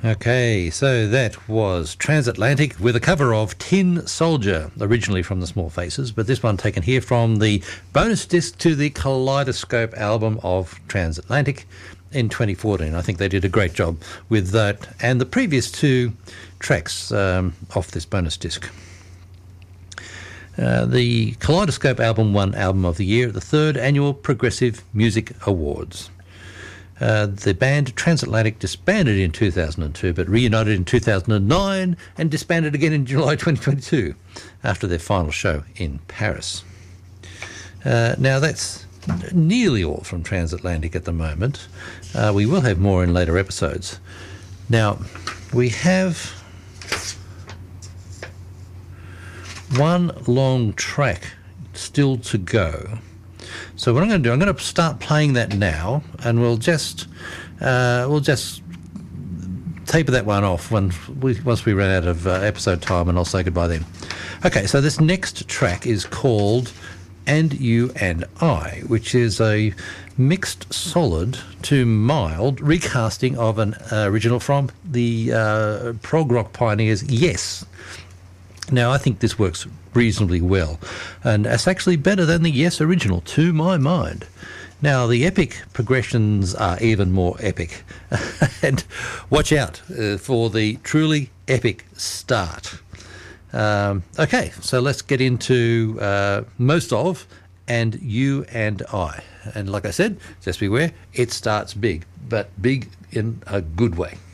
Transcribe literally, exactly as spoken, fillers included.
Okay, so that was Transatlantic with a cover of Tin Soldier, originally from the Small Faces, but this one taken here from the bonus disc to the Kaleidoscope album of Transatlantic in twenty fourteen. I think they did a great job with that and the previous two tracks um, off this bonus disc. Uh, the Kaleidoscope album won Album of the Year at the third annual Progressive Music Awards. Uh, the band Transatlantic disbanded in two thousand two, but reunited in two thousand nine and disbanded again in July twenty twenty-two after their final show in Paris. Uh, now, that's nearly all from Transatlantic at the moment. Uh, we will have more in later episodes. Now, we have one long track still to go. So what I'm going to do, I'm going to start playing that now, and we'll just uh, we'll just taper that one off when we, once we run out of uh, episode time, and I'll say goodbye then. Okay, so this next track is called And You and I, which is a mixed solid to mild recasting of an uh, original from the uh, prog rock pioneers Yes. Now, I think this works reasonably well, and it's actually better than the Yes original, to my mind. Now, the epic progressions are even more epic, and watch out uh, for the truly epic start. Um, okay, so let's get into uh, most of And You and I. And like I said, just beware, it starts big, but big in a good way.